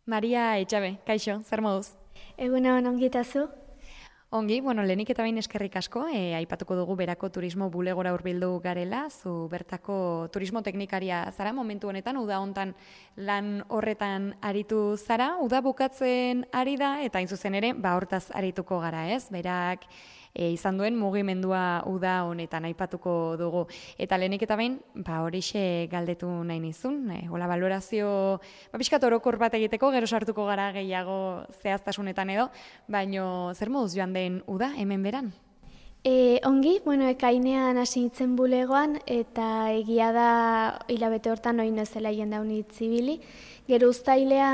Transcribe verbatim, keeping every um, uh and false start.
Maria Etxabe, kaixo, zer moduz? Egunon ongi eta zu? Ongi, bueno, lehenik eta behin eskerrik asko, e, aipatuko dugu berako turismo bulegora hurbildu garela, zu bertako turismo teknikaria zara, momentu honetan, uda hontan lan horretan aritu zara, uda bukatzen ari da, eta hain zuzen ere, ba hortaz arituko gara, ez? Berak e, izan duen mugimendua uda honetan aipatuko dugu. Eta lehenik eta behin, ba horixe galdetu nahi nizun, e, hola valorazio, ba pixkat orokor bat egiteko, gero sartuko gara gehiago zehaztasunetan edo, baino zer moduz joan den uda, hemen beran? E, ongi, bueno, ekainean hasi nintzen bulegoan, eta egia da hilabete hortan oin ezela jendaun itzibili. Gero uztailean